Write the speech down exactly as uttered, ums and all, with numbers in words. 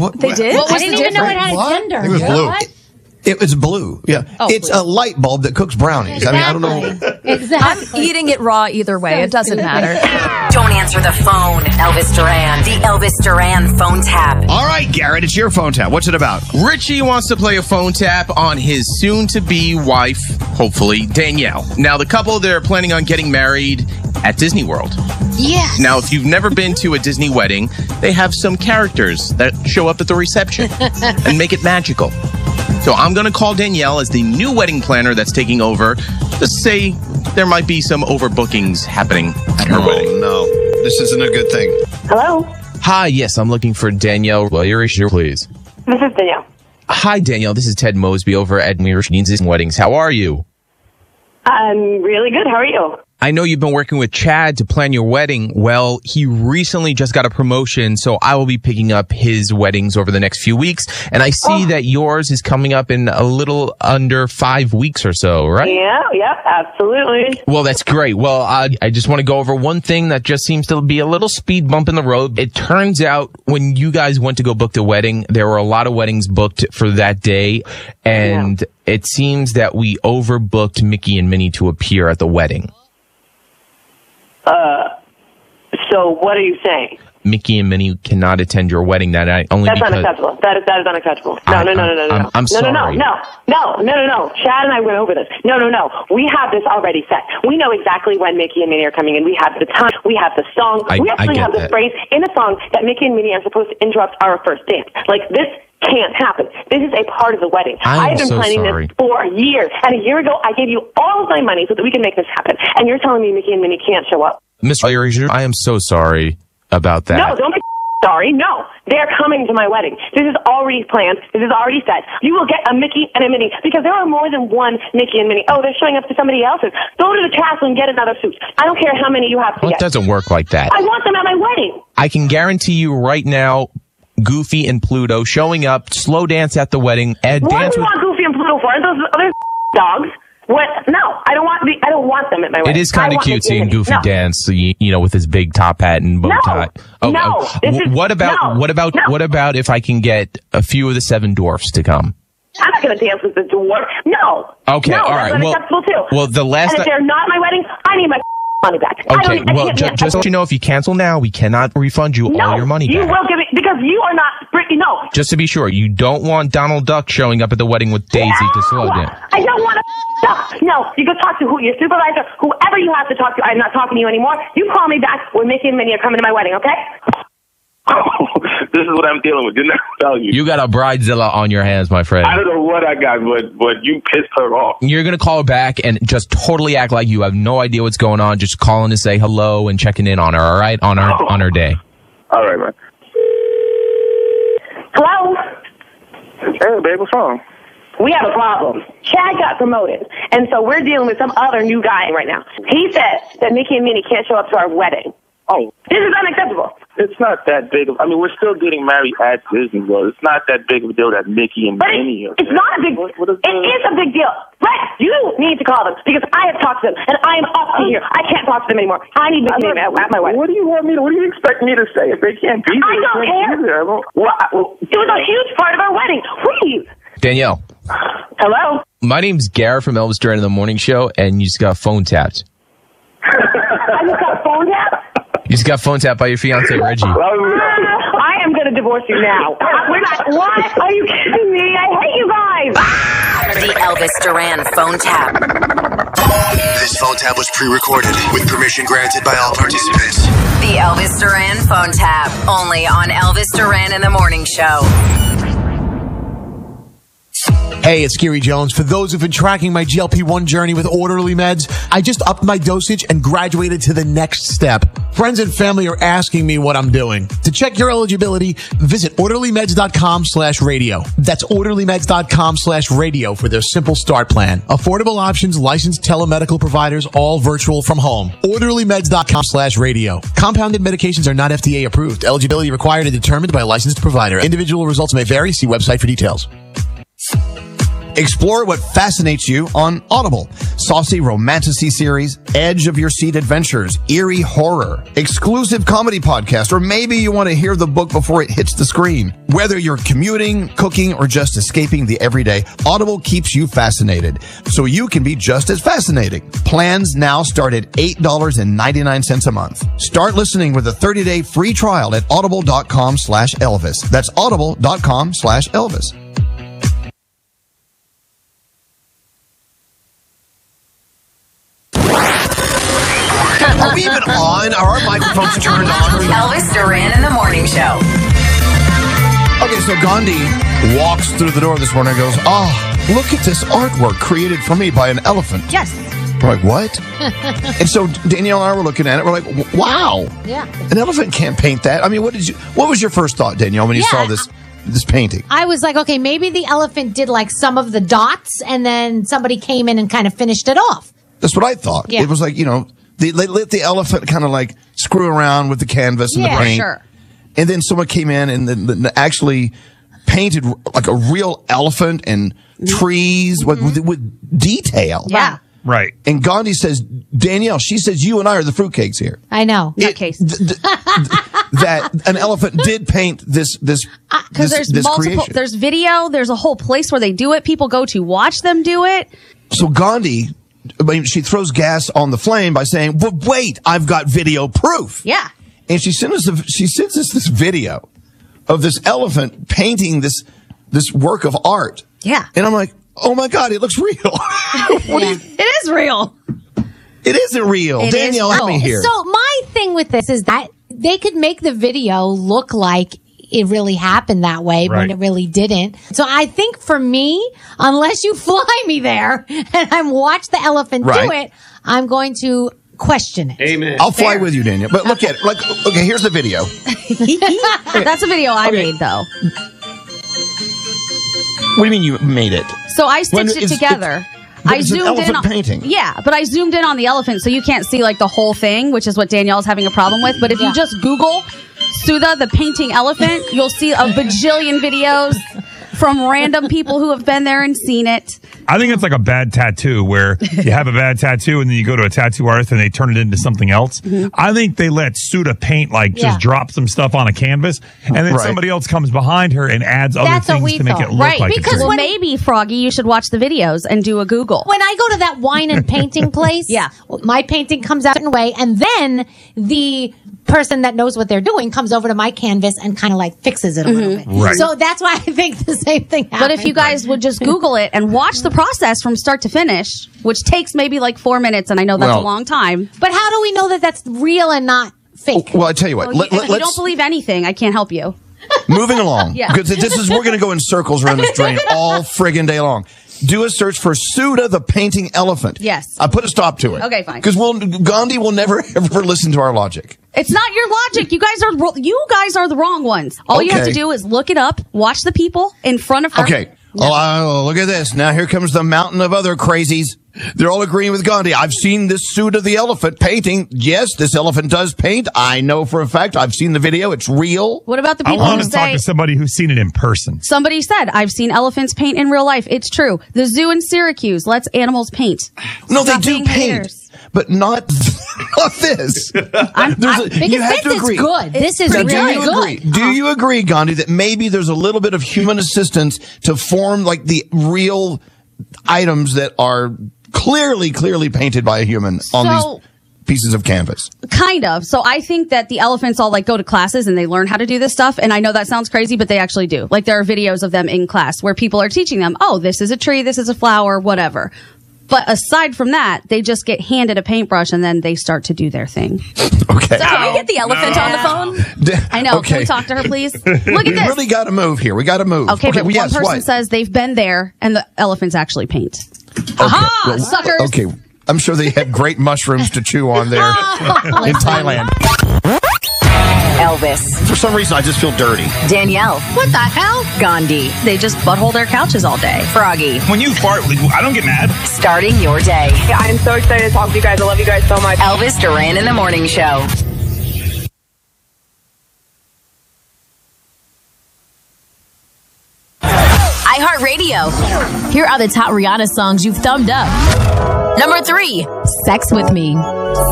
What, They did? What I was didn't the even know it difference? had a What? gender. It was You know blue. what? It was blue. Yeah. Oh, it's blue. a light bulb that cooks brownies. I mean, I don't know. Exactly. I'm eating it raw either way. It doesn't matter. Don't answer the phone. Elvis Duran. The Elvis Duran phone tap. All right, Garrett, it's your phone tap. What's it about? Richie wants to play a phone tap on his soon-to-be wife, hopefully, Danielle. Now, the couple, they're planning on getting married at Disney World. Yes. Now, if you've never been to a Disney wedding, they have some characters that show up at the reception and make it magical. So I'm going to call Danielle as the new wedding planner that's taking over to say there might be some overbookings happening at her Oh, wedding. no. This isn't a good thing. Hello, Hi, yes, I'm looking for Danielle. Well, your issue, please. this is Danielle. Hi, Danielle. This is Ted Mosby over at Mirachin's Weddings. How are you? I'm really good. How are you? I know you've been working with Chad to plan your wedding. Well, he recently just got a promotion, so I will be picking up his weddings over the next few weeks. And I see Oh. that yours is coming up in a little under five weeks or so, right? Yeah, yeah, absolutely. Well, that's great. Well, I, I just want to go over one thing that just seems to be a little speed bump in the road. It turns out when you guys went to go book the wedding, there were a lot of weddings booked for that day. And Yeah. it seems that we overbooked Mickey and Minnie to appear at the wedding. Uh, so what are you saying? Mickey and Minnie cannot attend your wedding that night only That's because unacceptable. That is that is unacceptable. No, I- no, no, no, no, no. I'm- I'm no, no, sorry. no, no, no, no, no, no. Chad and I went over this. No, no, no. We have this already set. We know exactly when Mickey and Minnie are coming in. We have the time. We have the song. I- we I actually get have the that. phrase in the song that Mickey and Minnie are supposed to interrupt our first dance. Like this can't happen. This is a part of the wedding. I am have been so planning sorry. this for years. And a year ago, I gave you all of my money so that we can make this happen. And you're telling me Mickey and Minnie can't show up? Mister Erasure, I am so sorry about that. No, don't be sorry. No, they're coming to my wedding. This is already planned. This is already set. You will get a Mickey and a Minnie because there are more than one Mickey and Minnie. Oh, they're showing up to somebody else's. Go to the castle and get another suit. I don't care how many you have to Well, it get. doesn't work like that. I want them at my wedding. I can guarantee you right now, Goofy and Pluto showing up, slow dance at the wedding, and What dance do you with. want Goofy and Pluto for? Are those other dogs? What? No, I don't want. The, I don't want them at my wedding. It is I kind of want cute Mickey seeing and Minnie. Goofy No. dance, you, you know, with his big top hat and bow No. tie. No. This w- is- what about no. what about No. what about if I can get a few of the Seven Dwarfs to come? I'm not going to dance with the dwarf. No. Okay, no, all that's right. Well- unacceptable too. well, the last And if I- they're not at my wedding, I need my money back. I Okay, don't, I well, can't ju- dance. just to let you know, if you cancel now, we cannot refund you No, all your money you back. will give it because you are not. No. Just to be sure, you don't want Donald Duck showing up at the wedding with Daisy to slow No, dance. I don't want to. No, you go talk to who your supervisor, whoever you have to talk to. I'm not talking to you anymore. You call me back when Mickey and Minnie are coming to my wedding, okay? This is what I'm dealing with. Didn't I tell you? You got a bridezilla on your hands, my friend. I don't know what I got, but but you pissed her off. You're going to call her back and just totally act like you have no idea what's going on, just calling to say hello and checking in on her, all right? On her on her day. All right, man. Hello? Hey, babe, what's wrong? We have a problem. Chad got promoted, and so we're dealing with some other new guy right now. He said that Mickey and Minnie can't show up to our wedding. Oh, This is unacceptable. it's not that big of. I mean, we're still getting married at Disney World. It's not that big of a deal that Mickey and But Minnie. it, are it's there. not a big. What, what is it is a big deal. Rex, you need to call them because I have talked to them, and I am off to here. I can't talk to them anymore. I need Mickey and Minnie at, at my wedding. What do you want me to? What do you expect me to say if they can't be there? I don't they can't care. be there. I don't- Well, I, well, It was a huge part of our wedding. Please. Danielle, Hello. my name's Garrett from Elvis Duran in the Morning Show, and you just got phone tapped. I just got phone tap. You just got phone tapped by your fiance, Reggie. I am going to divorce you now. We're not. What? Are you kidding me? I hate you guys. The Elvis Duran phone tap. This phone tap was pre-recorded with permission granted by all participants. The Elvis Duran phone tap. Only on Elvis Duran in the Morning Show. Hey, it's Gary Jones. For those who've been tracking my G L P one journey with Orderly Meds, I just upped my dosage and graduated to the next step. Friends and family are asking me what I'm doing. To check your eligibility, visit orderlymeds.com slash radio. That's orderlymeds.com slash radio for their simple start plan. Affordable options, licensed telemedical providers, all virtual from home. orderlymeds.com slash radio. Compounded medications are not F D A approved. Eligibility required and determined by a licensed provider. Individual results may vary. See website for details. Explore what fascinates you on Audible. Saucy romantasy series, edge of your seat adventures, eerie horror, exclusive comedy podcast, or maybe you want to hear the book before it hits the screen. Whether you're commuting, cooking, or just escaping the everyday, Audible keeps you fascinated so you can be just as fascinating. Plans now start at eight dollars and ninety-nine cents a month. Start listening with a thirty-day free trial at audible.com slash Elvis. That's audible.com slash Elvis. Are we even on? Are our microphones turned on? Elvis Duran in the Morning Show. Okay, so Gandhi walks through the door this morning and goes, oh, look at this artwork created for me by an elephant. Yes. We're like, what? And so Danielle and I were looking at it. We're like, wow. Yeah. An elephant can't paint that. I mean, what did you? What was your first thought, Danielle, when you Yeah, saw this this painting? I was like, okay, maybe the elephant did like some of the dots and then somebody came in and kind of finished it off. That's what I thought. Yeah. It was like, you know, they, they let the elephant kind of like screw around with the canvas and Yeah, the paint. Sure. And then someone came in and then, then actually painted like a real elephant and trees with, with, with detail. Yeah. Right. And Gandhi says, Danielle, she says, you and I are the fruitcakes here. I know. That It- case. th- th- th- that an elephant did paint this, this, Because this, there's this multiple, creation. there's video, there's a whole place where they do it. People go to watch them do it. So Gandhi, I mean, she throws gas on the flame by saying, well, wait, I've got video proof. Yeah. And she sent us, a, she sends us this video of this elephant painting this, this work of art. Yeah. And I'm like, oh my God, it looks real. What do you, It is real. it isn't real. It is Danielle, help me real. here. So my thing with this is that they could make the video look like it really happened that way Right. when it really didn't. So I think for me, unless you fly me there and I'm watch the elephant do Right. it, I'm going to question it. Amen. I'll fly with you, Danielle. But look at it. Like, okay, here's the video. That's a video I made, though. What do you mean you made it? So I When stitched it it's- together. but I it's an zoomed in elephant on painting. Yeah, but I zoomed in on the elephant so you can't see like the whole thing, which is what Danielle's having a problem with. But if Yeah. you just Google Sudha the painting elephant, you'll see a bajillion videos from random people who have been there and seen it. I think it's like a bad tattoo where you have a bad tattoo and then you go to a tattoo artist and they turn it into something else. Mm-hmm. I think they let Sudha paint, like Yeah. just drop some stuff on a canvas and then Right. somebody else comes behind her and adds other That's what things we to make it thought. look Right, like because it's real. Well, maybe, Froggy, you should watch the videos and do a Google. When I go to that wine and painting place, Yeah. my painting comes out a certain way, and then the person that knows what they're doing comes over to my canvas and kind of like fixes it a little bit. Right. So that's why I think the same thing happened. But if you guys would just Google it and watch the process from start to finish, which takes maybe like four minutes, and I know that's Well- a long time. But how do we know that that's real and not fake? Well, I tell you what. Well, let, you, let, if you let's don't believe anything, I can't help you. moving along. Yeah. Because this is we're going to go in circles around this drain all friggin' day long. Do a search for Sudha the painting elephant. Yes. I put a stop to it. Okay, fine. Because we'll Gandhi will never ever listen to our logic. It's not your logic. You guys are ro- you guys are the wrong ones. All you have Okay. to do is look it up, watch the people in front of her. Okay. Oh, oh, look at this. Now here comes the mountain of other crazies. They're all agreeing with Gandhi. I've seen this Sudha the elephant painting. Yes, this elephant does paint. I know for a fact. I've seen the video. It's real. What about the I people want who to talk say to somebody who's seen it in person. somebody said I've seen elephants paint in real life? It's true. The zoo in Syracuse lets animals paint. No, Stop they do being paint, haters. but not, not this. I'm, There's I- a- because you have this to is agree. good. This is Now, really do you good. agree? Do you agree, Gandhi, that maybe there's a little bit of human assistance to form like the real items that are clearly, clearly painted by a human on So- these pieces of canvas? Kind of. So I think that the elephants all like go to classes and they learn how to do this stuff. And I know that sounds crazy, but they actually do. Like there are videos of them in class where people are teaching them, oh, this is a tree, this is a flower, whatever. But aside from that, they just get handed a paintbrush and then they start to do their thing. Okay. So can we get the elephant on the phone? I know. Okay. Can we talk to her, please? Look at We this. really got to move here. We got to move. Okay, but well, yes, one person what? says they've been there and the elephants actually paint. Okay, Aha, well, suckers. Okay, I'm sure they had great mushrooms to chew on there in Thailand. Elvis, For some reason, I just feel dirty. Danielle. What the hell? Gandhi. They just butthole their couches all day. Froggy. When you fart, I don't get mad. Starting your day. I'm so excited to talk to you guys. I love you guys so much. Elvis Duran in the Morning Show. iHeartRadio. Here are the top Rihanna songs you've thumbed up. Number three, Sex With Me.